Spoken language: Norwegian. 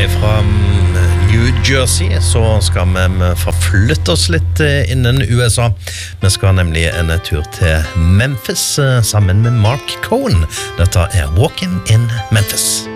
fra New Jersey så skal vi forflytte oss litt innen USA. Vi skal nemlig en tur til Memphis sammen med Mark Cohen. Dette Walking in Memphis.